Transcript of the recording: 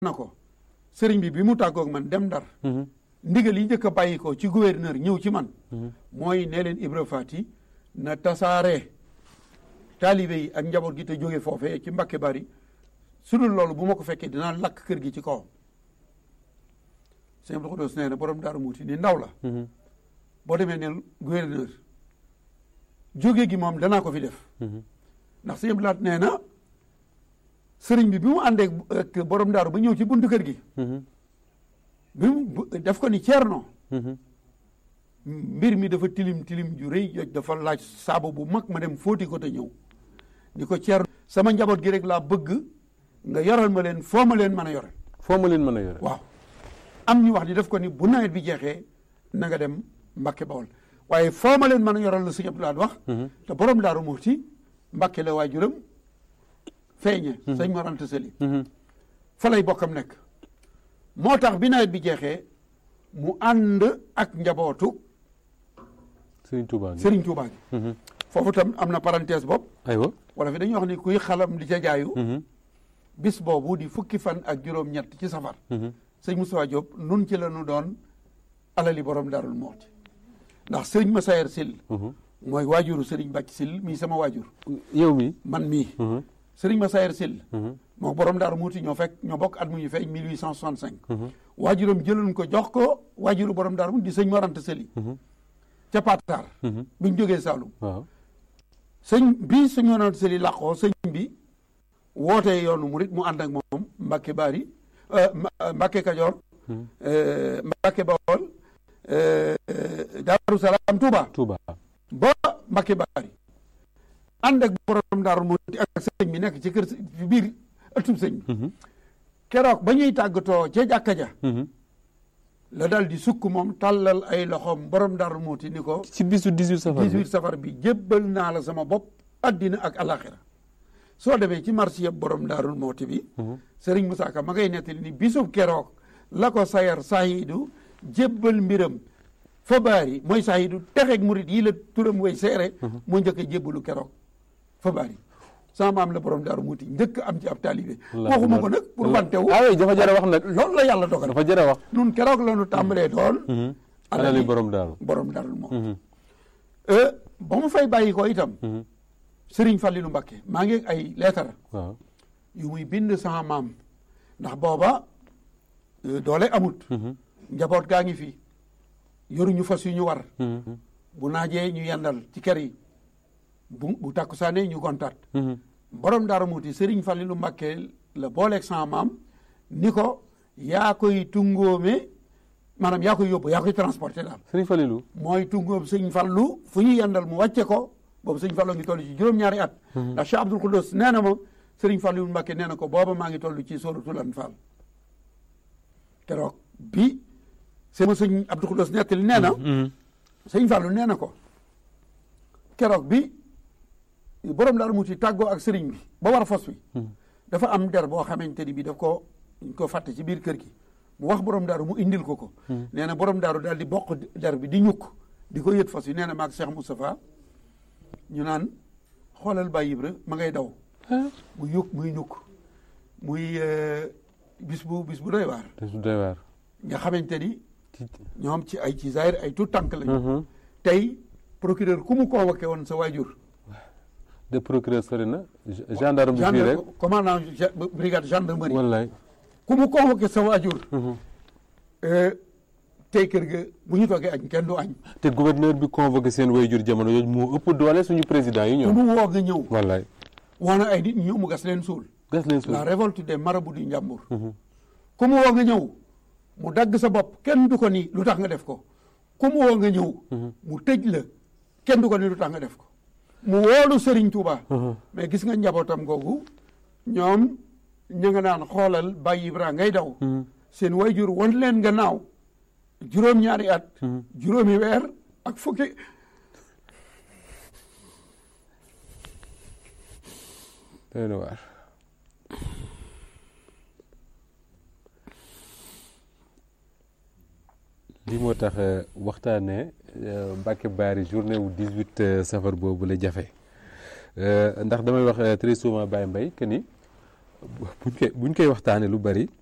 na ko sëriñ bi mu tàggoog man dem Ndar ndigal yi njëkk a bàyyi ko ci gouverneur ñëw ci man mooy ne leen Ibra Faty na tasaare taalibe yi ak njaboot gi te jóge foofee ci Mbakke Bari su dul loolu bu ma ko fekkee dinaa lakk kër gi ci kawam sëñ Abdou Khoudoss nee na borom Daaru Muuti ni ndaw la boo demee ne gouverneur jóge gi moom danaa ko fi def ndax sëñ Abdou Lahat nee na sëriñ bi mu àndee ak borom daaru ba ñëw ci buntu kër gi bi mu def ko ni Ceerno mbir mi dafa tilim ju rëy joj dafa laaj saabu bu mag ma dem fóoti ko te ñëw ni ko Ceerno sama njaboot gi rek laa bëgg nga yoral ma leen foo ma leen mën a yore waaw am ñu wax ni def ko ni bu nawet bi jeexee na nga dem Mbàkke Bawol waaye foo ma leen mën a yoral la sëñ Abdou Lahad wax te borom Daaru Muxti Mbàkke la waajuram feeñe sëñ Mor Anta Sali fa lay bokkam nekk moo tax bi nawet bi jeexee mu ànd ak njabootu Sëriñ Tuubaa gi foofu tam am na parenthèse bopp aywa wala fi dañuy wax ni kuy xalam di ca jaayu bis boobu di fukki fan ak juróom-ñett ci safar sëñ Moustapha Diop nun ci la nu doon alali borom Daarul Muxti ndax sëriñ Massayer Sil mooy waajuru sëriñ Bàcc Sil mii sama waajur yow mi man mii sëriñ Massayer Sil moo borom Daaru Muxti ñoo bokk at mu ñu feeñ 1865 waajuram jëloon ko jox ko waajuru borom Daaru Muxti di sëñ Mor Anta Sali ca Pataar buñ jógee Saalum sëñ Mor Anta Sali làqoo sëñ bi wootee yoonu murit mu ànd ak moom Mbàkke Bari Mbàkke Kajoor Mbàkke Bawol Daaru Salaam Touba ba Mbàkke Bari ànd ak borom Daaru Muxti ak sëñ bi nekk ci kër ci biir ëttub sëñ bi keroog ba ñuy tàggatoo ca jàkka ja la dal di sukk moom tàllal ay loxoom borom Daaru Muxti ni ko ci bisu 18 safar bi jébbal naa la sama bopp addina ak alaxira soo demee ci marché yëpp borom Daaru Muxti bi Sëriñ Musaa Ka ma ngay nettali ni bisub keroog la ko sayar saahidu jébbal mbiram fa baari mooy saahidu texeeg murit yi la turam way seere moo njëkk a jébbalu keroog fa baari sama maam la borom Daaru Muxti njëkk am ci ab taalibe waxuma ko nag pour wantewu dafa jërë wax nag loolu la yàlla dogal dafa jërë wax nun keroog la nu tàmbalee doon alali borom Daaru Muxti ba mu fay bàyyi ko itam Sëriñ Fallilu Mbakke maa ngi ay leetar yu muy bind sama maam ndax booba doole amut njaboot gaa ngi fi yoruñu fas yu ñu war bu naajee ñu yendal ci kër yi bu takkusaane ñu gontaat borom Daaru Muxti Sëriñ Fallilu Mbakke la booleeg sama maam ni ko yaa koy tungóome maanaam yaa koy yóbbu yaa koy transporté daal Sëriñ Fallilu mooy tungóom Sëriñ Fallu fu ñu yendal mu wàcce ko boobu Sëriñ Fallu ngi toll ci juróom-ñaari at ndax Cheikh Abdou Khoudoss nee na ma Sëriñ Fallilu Mbakke nee na ko booba maa ngi toll ci sóoratul Anfaal keroog bi sama sëñ Abdou Khoudoss nettali nee na Sëriñ Fallu nee na ko keroog bi borom Daaru Muxti tàggoo ak sëriñ bi ba war a fos wi dafa am der boo xamante ni bi daf ko fàtte ci biir kër gi mu wax borom daaru mu indil ko nee na borom daaru daal di bokk der bi di ñukk di ko yët fos wi nee na maag Cheikh Moustapha ñu naan xoolal Baye Ibra ma ngay daw muy ñukk muy bis bu doy waar nga xamante ni ñoom ci zahir ay tout tànk lañu tey procureur ku mu convoqué woon sa waajur de procureur sori na gendarme bi fii rek commandant brigade gendarmerie wallaay ku mu convoqué sa waajur tey kër ga bu ñu toogee añ kenn du añ te gouverneur bi convoqué seen waajur jamono yooyu moo ëpp doole suñu président yi ñoom ku mu woo nga ñëw wallaay woo na ay nit ñëw mu gas leen suul la révolte des marabouts du Njàmbur ku mu woo nga ñëw mu dagg sa bopp kenn du ko ni lu tax nga def ko ku mu woo nga ñëw mu tëj la kenn du ko ni lu tax nga def ko mu woolu Serigne Touba mais gis nga njabootam googu ñoom ña nga naan xoolal Baye Ibra ngay daw seen wayjur wan leen gannaaw juróom-ñaari at juróomi weer ak fukki doy na waar li moo tax waxtaanee Mbacke Bari journée wu 18 safar boobu la jafe ndax damay wax très souvent Baye Mbaye que ni buñ koy waxtaanee lu bari